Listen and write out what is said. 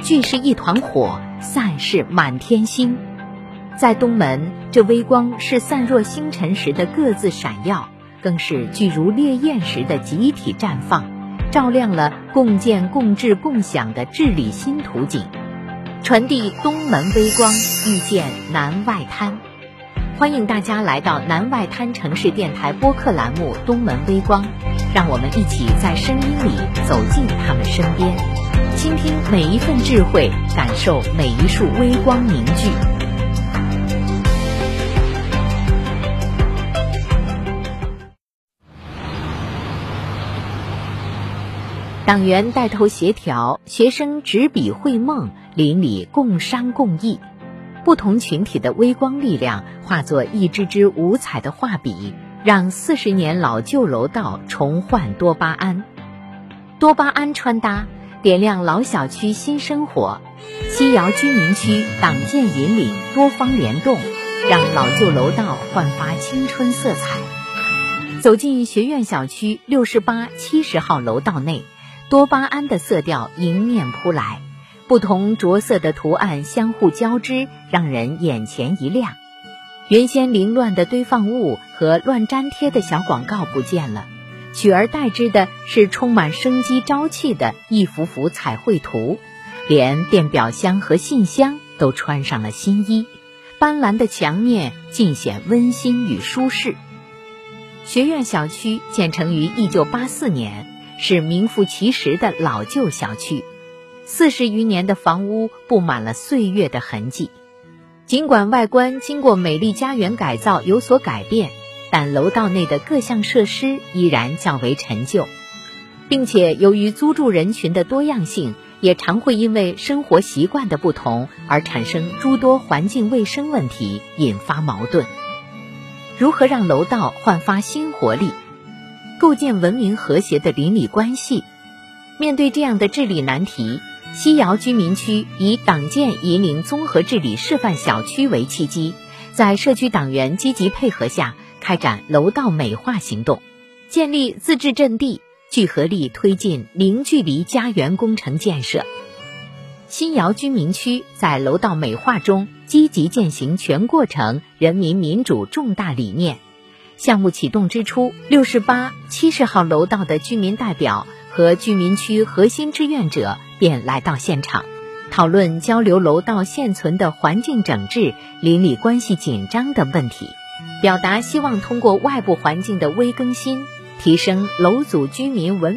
聚是一团火，散是满天星。在东门，这微光是散若星辰时的各自闪耀，更是聚如烈焰时的集体绽放，照亮了共建共治共享的治理新图景，传递东门微光，遇见南外滩。欢迎大家来到南外滩城市电台播客栏目东门微光，让我们一起在声音里走进他们身边，倾听每一份智慧，感受每一束微光凝聚。党员带头协调，学生执笔绘梦，邻里共商共益，不同群体的微光力量化作一支支五彩的画笔，让40年老旧楼道重焕多巴胺。多巴胺穿搭点亮老小区新生活，西窑居民区党建引领，多方联动，让老旧楼道焕发青春色彩。走进学院小区68、70号楼道内，多巴胺的色调迎面扑来，不同着色的图案相互交织，让人眼前一亮。原先凌乱的堆放物和乱粘贴的小广告不见了，取而代之的是充满生机朝气的一幅幅彩绘图，连电表箱和信箱都穿上了新衣，斑斓的墙面尽显温馨与舒适。学院小区建成于1984年，是名副其实的老旧小区，40余年的房屋布满了岁月的痕迹。尽管外观经过美丽家园改造有所改变，但楼道内的各项设施依然较为陈旧，并且由于租住人群的多样性，也常会因为生活习惯的不同而产生诸多环境卫生问题，引发矛盾。如何让楼道焕发新活力，构建文明和谐的邻里关系？面对这样的治理难题，西窑居民区以党建引领综合治理示范小区为契机，在社区党员积极配合下，开展楼道美化行动，建立自治阵地，聚合力推进零距离家园工程建设。新窑居民区在楼道美化中积极践行全过程人民民主重大理念。项目启动之初，68、70号楼道的居民代表和居民区核心志愿者便来到现场，讨论交流楼道现存的环境整治、邻里关系紧张等问题，表达希望通过外部环境的微更新，提升楼组居民文